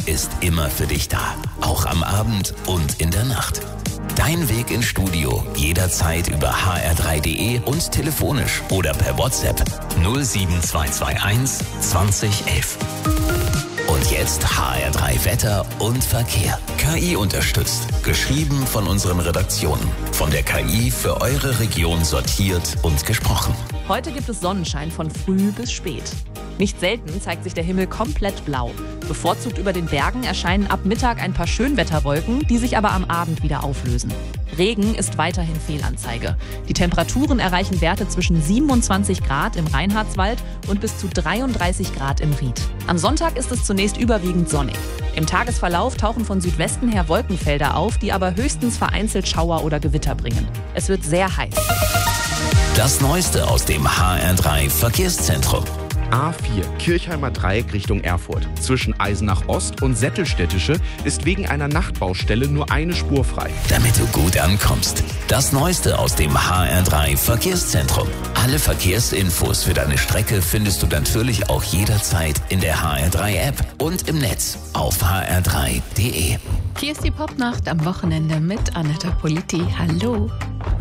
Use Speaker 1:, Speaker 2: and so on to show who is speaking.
Speaker 1: ist immer für dich da. Auch am Abend und in der Nacht. Dein Weg ins Studio jederzeit über hr3.de und telefonisch oder per WhatsApp 07221 2011. Und jetzt HR3 Wetter und Verkehr. KI unterstützt. Geschrieben von unseren Redaktionen. Von der KI für eure Region sortiert und gesprochen.
Speaker 2: Heute gibt es Sonnenschein von früh bis spät. Nicht selten zeigt sich der Himmel komplett blau. Bevorzugt über den Bergen erscheinen ab Mittag ein paar Schönwetterwolken, die sich aber am Abend wieder auflösen. Regen ist weiterhin Fehlanzeige. Die Temperaturen erreichen Werte zwischen 27 Grad im Reinhardswald und bis zu 33 Grad im Ried. Am Sonntag ist es zunächst überwiegend sonnig. Im Tagesverlauf tauchen von Südwesten her Wolkenfelder auf, die aber höchstens vereinzelt Schauer oder Gewitter bringen. Es wird sehr heiß.
Speaker 1: Das Neueste aus dem HR3 Verkehrszentrum.
Speaker 3: A4 Kirchheimer Dreieck Richtung Erfurt. Zwischen Eisenach Ost und Sättelstädtische ist wegen einer Nachtbaustelle nur eine Spur frei.
Speaker 1: Damit du gut ankommst. Das Neueste aus dem HR3 Verkehrszentrum. Alle Verkehrsinfos für deine Strecke findest du natürlich auch jederzeit in der HR3-App und im Netz auf hr3.de.
Speaker 4: Hier ist die Popnacht am Wochenende mit Anetta Politi. Hallo.